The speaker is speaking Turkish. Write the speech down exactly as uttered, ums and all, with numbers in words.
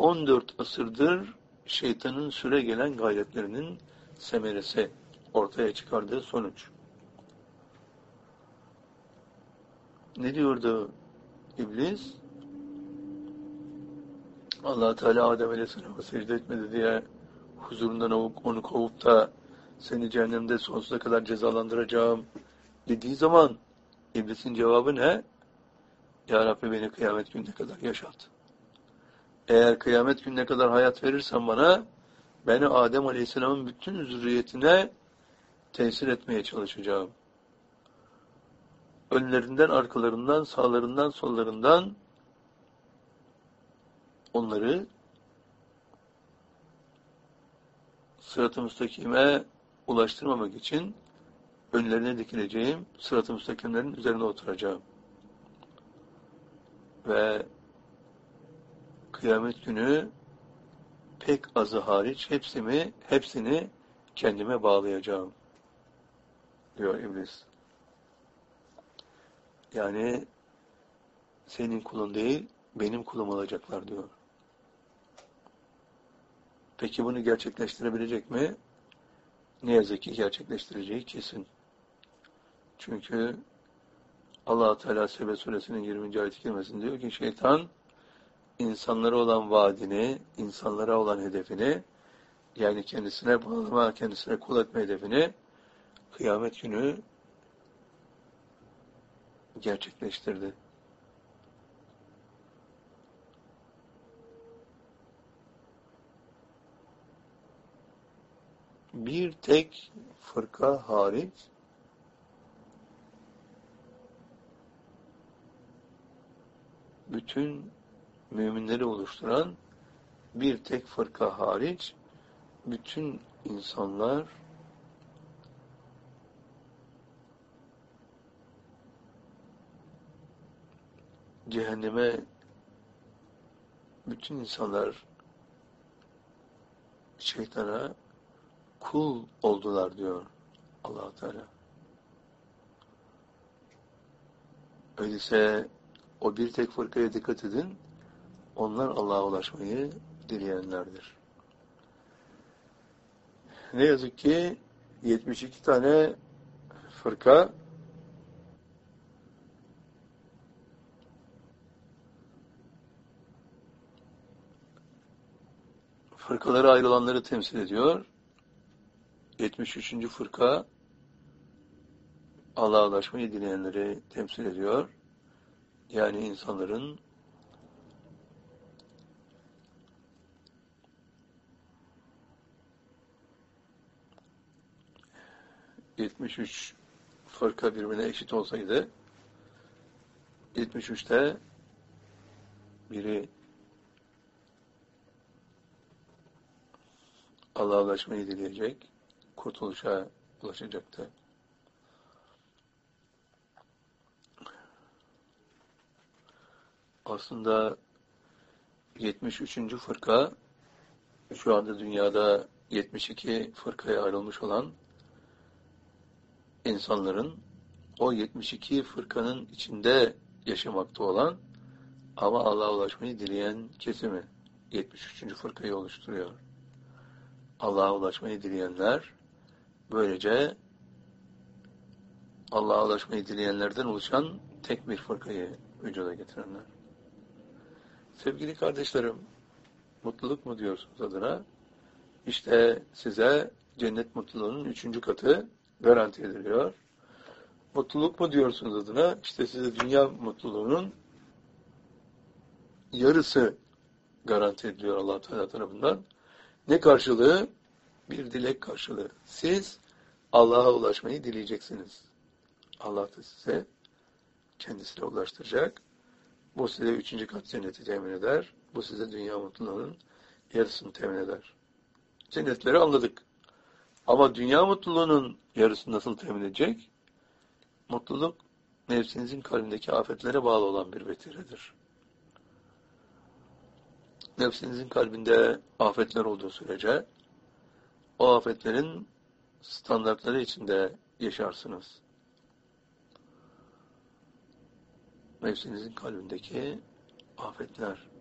on dört asırdır şeytanın süre gelen gayretlerinin semeresi, ortaya çıkardığı sonuç. Ne diyordu İblis? Allah Teala Adem Aleyhisselam'a secde etmedi diye huzurundan onu kovup da seni cehennemde sonsuza kadar cezalandıracağım dediği zaman İblis'in cevabı ne? Ya Rabbi beni kıyamet gününe kadar yaşat. Eğer kıyamet gününe kadar hayat verirsen bana, beni Adem Aleyhisselam'ın bütün zürriyetine tesir etmeye çalışacağım. Önlerinden, arkalarından, sağlarından, sollarından onları sırat-ı müstakime ulaştırmamak için önlerine dikileceğim, sırat-ı müstakimlerin üzerine oturacağım. Ve kıyamet günü pek azı hariç hepsini, hepsini kendime bağlayacağım, diyor İblis. Yani senin kulun değil, benim kulum olacaklar diyor. Peki bunu gerçekleştirebilecek mi? Ne yazık ki gerçekleştireceği kesin. Çünkü Allah Teala Sebe Suresinin yirminci ayet-i kerimesinde diyor ki şeytan insanlara olan vaadini, insanlara olan hedefini, yani kendisine bağlama, kendisine kul etme hedefini kıyamet günü gerçekleştirdi. Bir tek fırka hariç bütün müminleri oluşturan bir tek fırka hariç bütün insanlar cehenneme, bütün insanlar şeytana kul oldular diyor Allah Teala. Öyleyse o bir tek fırkaya dikkat edin. Onlar Allah'a ulaşmayı dileyenlerdir. Ne yazık ki yetmiş iki tane fırka fırkalara ayrılanları temsil ediyor. yetmiş üçüncü fırka Allah'a ulaşmayı dileyenleri temsil ediyor. Yani insanların yetmiş üç fırka birbirine eşit olsaydı yetmiş üçte biri Allah'a ulaşmayı dileyecek, kurtuluşa ulaşacaktı. Aslında yetmiş üçüncü fırka şu anda dünyada yetmiş iki fırkaya ayrılmış olan insanların o yetmiş iki fırkanın içinde yaşamakta olan ama Allah'a ulaşmayı dileyen kesimi yetmiş üçüncü fırkayı oluşturuyor. Allah'a ulaşmayı dileyenler böylece Allah'a ulaşmayı dileyenlerden oluşan tek bir fırkayı vücuda getirenler. Sevgili kardeşlerim, mutluluk mu diyorsunuz adına? İşte size cennet mutluluğunun üçüncü katı garanti ediliyor. Mutluluk mu diyorsunuz adına? İşte size dünya mutluluğunun yarısı garanti ediliyor Allah Teala tarafından. Ne karşılığı? Bir dilek karşılığı. Siz Allah'a ulaşmayı dileyeceksiniz. Allah da size kendisine ulaştıracak. Bu size üçüncü kat cenneti temin eder. Bu size dünya mutluluğunun yarısını temin eder. Cennetleri anladık. Ama dünya mutluluğunun yarısını nasıl temin edecek? Mutluluk, nefsinizin kalbindeki afetlere bağlı olan bir vetiredir. Nefsinizin kalbinde afetler olduğu sürece, o afetlerin standartları içinde yaşarsınız. Nefsinizin kalbindeki afetler.